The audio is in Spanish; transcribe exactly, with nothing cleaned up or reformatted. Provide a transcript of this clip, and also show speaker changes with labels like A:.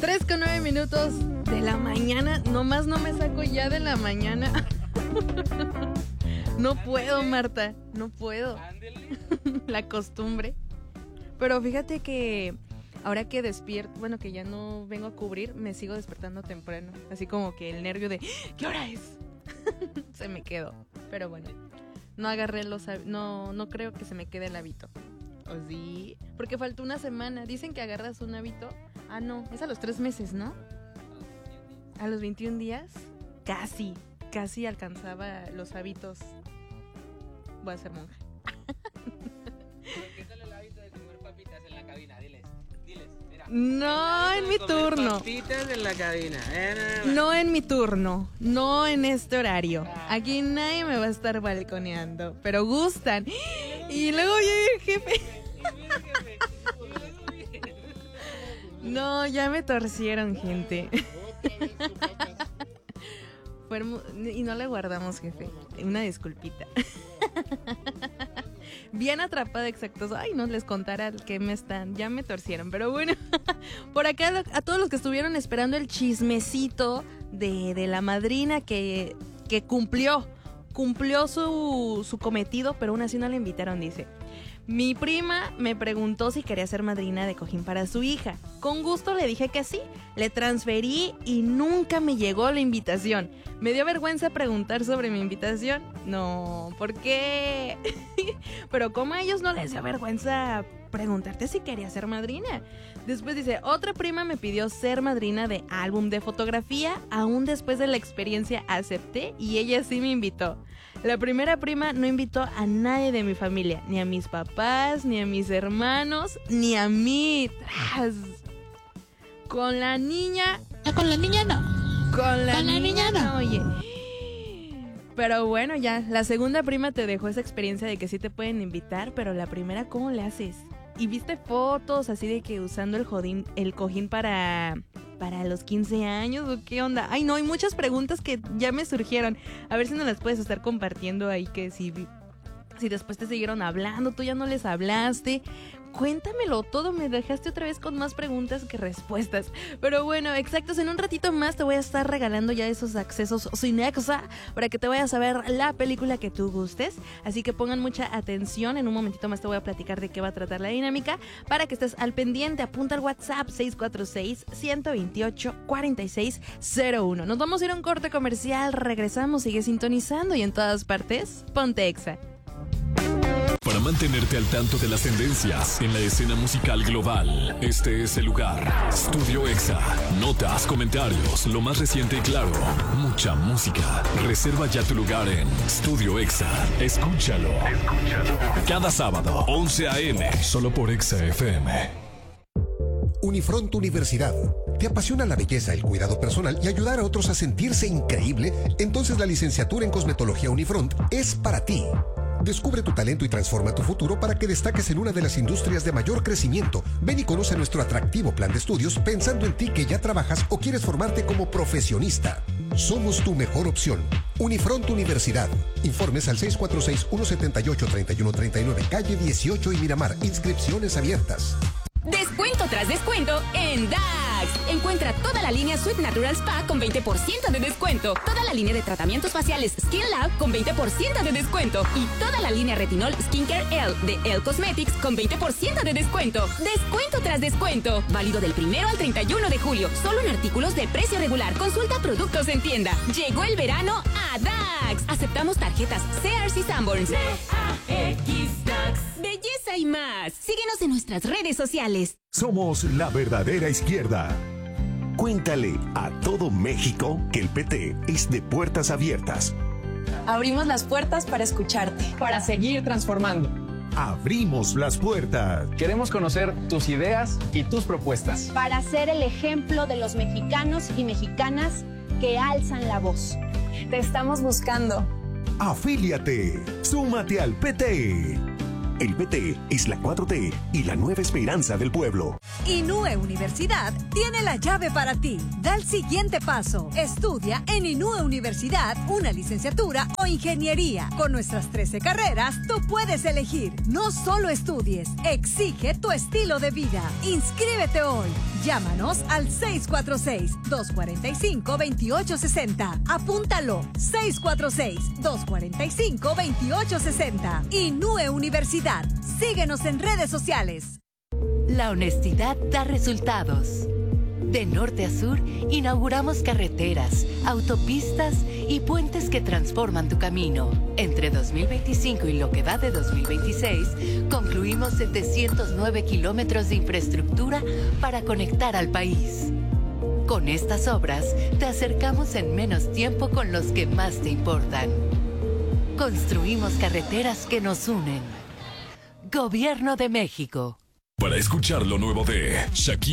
A: tres con nueve minutos de la mañana. Nomás no me saco ya de la mañana. No puedo, Marta. No puedo. La costumbre. Pero fíjate que ahora que despierto, bueno, que ya no vengo a cubrir, me sigo despertando temprano. Así como que el nervio de ¿qué hora es? Se me quedó. Pero bueno, no agarré los hab- no, no creo que se me quede el hábito. ¿O sí? Porque faltó una semana. Dicen que agarras un hábito. Ah, no, es a los tres meses, ¿no? A los veintiún días. Casi, casi alcanzaba los hábitos. Voy a ser monja.
B: ¿Qué tal el hábito de comer papitas en la cabina? Diles, diles, mira.
A: No en mi turno.
B: Papitas en la cabina. Eh, no, no, no.
A: No en mi turno. No en este horario. Aquí nadie me va a estar balconeando. Pero gustan. Y luego llega el jefe. No, ya me torcieron, gente. Fue hermo- y no le guardamos, jefe. Una disculpita. Bien atrapada, exactos. Ay, no les contara que me están. Ya me torcieron, pero bueno. Por acá a todos los que estuvieron esperando el chismecito de, de la madrina que, que cumplió. Cumplió su, su cometido, pero aún así no la invitaron, dice. Mi prima me preguntó si quería ser madrina de cojín para su hija. Con gusto le dije que sí. Le transferí y nunca me llegó la invitación. ¿Me dio vergüenza preguntar sobre mi invitación? No, ¿por qué? Pero ¿cómo a ellos no les dio vergüenza preguntarte si quería ser madrina? Después dice, otra prima me pidió ser madrina de álbum de fotografía. Aún después de la experiencia acepté y ella sí me invitó. La primera prima no invitó a nadie de mi familia, ni a mis papás, ni a mis hermanos, ni a mí. Tras. Con la niña...
C: Ah, con la niña no.
A: Con la,
C: Con la
A: niña,
C: niña no.
A: no, oye. Pero bueno, ya, la segunda prima te dejó esa experiencia de que sí te pueden invitar, pero la primera, ¿cómo le haces? ¿Y viste fotos así de que usando el jodín, el cojín para... para los quince años o qué onda? Ay, no, hay muchas preguntas que ya me surgieron. A ver si nos las puedes estar compartiendo ahí, que si, si después te siguieron hablando, tú ya no les hablaste. Cuéntamelo todo, me dejaste otra vez con más preguntas que respuestas. Pero bueno, exactos, en un ratito más te voy a estar regalando ya esos accesos Cinexa para que te vayas a ver la película que tú gustes. Así que pongan mucha atención, en un momentito más te voy a platicar de qué va a tratar la dinámica para que estés al pendiente. Apunta al WhatsApp seis cuatro seis, uno dos ocho, cuatro seis cero uno. Nos vamos a ir a un corte comercial, regresamos, sigue sintonizando y en todas partes, ponte Exa.
D: Para mantenerte al tanto de las tendencias en la escena musical global, este es el lugar. Estudio Exa. Notas, comentarios, lo más reciente y claro. Mucha música. Reserva ya tu lugar en Estudio Exa. Escúchalo. Escúchalo. Cada sábado, once a eme. Solo por Exa F M.
E: Unifront Universidad. ¿Te apasiona la belleza, el cuidado personal y ayudar a otros a sentirse increíble? Entonces la licenciatura en Cosmetología Unifront es para ti. Descubre tu talento y transforma tu futuro para que destaques en una de las industrias de mayor crecimiento. Ven y conoce nuestro atractivo plan de estudios pensando en ti que ya trabajas o quieres formarte como profesionista. Somos tu mejor opción. Unifront Universidad. Informes al seis cuatro seis, uno siete ocho, tres uno tres nueve, calle dieciocho y Miramar. Inscripciones abiertas.
F: Descuento tras descuento en D A X. Encuentra toda la línea Sweet Natural Spa con veinte por ciento de descuento. Toda la línea de tratamientos faciales Skin Lab con veinte por ciento de descuento. Y toda la línea Retinol Skincare L de Elle Cosmetics con veinte por ciento de descuento. Descuento tras descuento. Válido del primero al treinta y uno de julio. Solo en artículos de precio regular. Consulta productos en tienda. Llegó el verano a D A X. Aceptamos tarjetas Sears y Sanborns. D A X D A X. Belleza y más. Síguenos en nuestras redes sociales.
G: Somos la verdadera izquierda. Cuéntale a todo México que el P T es de puertas abiertas.
H: Abrimos las puertas para escucharte.
I: Para seguir transformando.
G: Abrimos las puertas.
I: Queremos conocer tus ideas y tus propuestas.
J: Para ser el ejemplo de los mexicanos y mexicanas que alzan la voz.
H: Te estamos buscando.
G: Afíliate. Súmate al P T. El P T es la cuatro T y la nueva esperanza del pueblo.
K: Inúe Universidad tiene la llave para ti. Da el siguiente paso. Estudia en Inúe Universidad una licenciatura o ingeniería. Con nuestras trece carreras, tú puedes elegir. No solo estudies, exige tu estilo de vida. Inscríbete hoy. Llámanos al seis cuatro seis, dos cuatro cinco, dos ocho seis cero. Apúntalo, seis cuatro seis, dos cuatro cinco, dos ocho seis cero. Inúe Universidad. Síguenos en redes sociales.
C: La honestidad da resultados. De norte a sur, inauguramos carreteras, autopistas y puentes que transforman tu camino. Entre dos mil veinticinco y lo que va de dos mil veintiséis, concluimos setecientos nueve kilómetros de infraestructura para conectar al país. Con estas obras, te acercamos en menos tiempo con los que más te importan. Construimos carreteras que nos unen. Gobierno de México.
D: Para escuchar lo nuevo de Shakira